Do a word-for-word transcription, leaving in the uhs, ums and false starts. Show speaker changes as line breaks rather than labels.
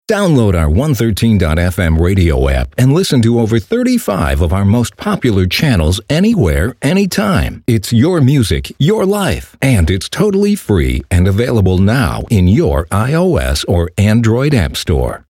Download our one thirteen dot f m radio app and listen to over thirty-five of our most popular channels anywhere, anytime. It's your music, your life, and it's totally free and available now in your iOS or Android app store.